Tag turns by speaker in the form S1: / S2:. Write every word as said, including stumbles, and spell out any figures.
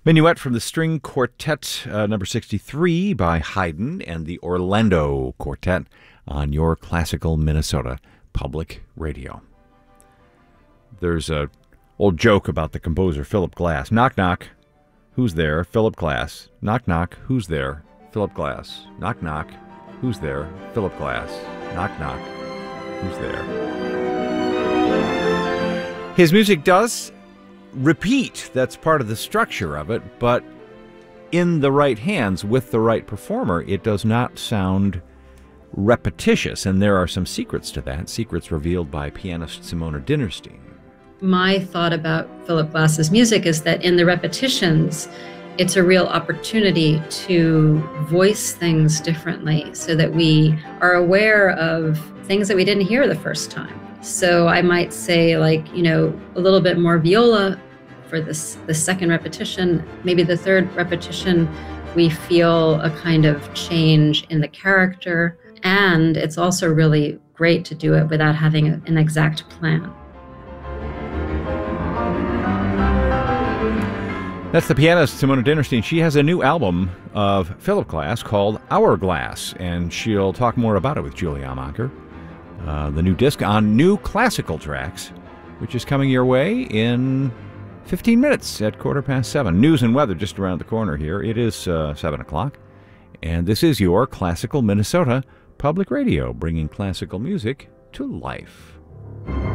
S1: Minuet from the String Quartet, uh, number sixty-three by Haydn and the Orlando Quartet on your classical Minnesota Public Radio. There's a old joke about the composer Philip Glass. Knock, knock. Who's there? Philip Glass. Knock, knock. Who's there? Philip Glass. Knock, knock. Who's there? Philip Glass. Knock, knock. Who's there? His music does repeat. That's part of the structure of it, but in the right hands with the right performer, it does not sound repetitious, and there are some secrets to that, secrets revealed by pianist Simona Dinnerstein.
S2: My thought about Philip Glass's music is that in the repetitions, it's a real opportunity to voice things differently so that we are aware of things that we didn't hear the first time. So I might say, like, you know, a little bit more viola for this the second repetition. Maybe the third repetition, we feel a kind of change in the character. And it's also really great to do it without having a, an exact plan.
S1: That's the pianist Simona Dinnerstein. She has a new album of Philip Glass called Hourglass, and she'll talk more about it with Julie Amacher. Uh, the new disc on New Classical Tracks, which is coming your way in fifteen minutes at quarter past seven. News and weather just around the corner here. It is uh, seven o'clock, and this is your Classical Minnesota Public Radio, bringing classical music to life.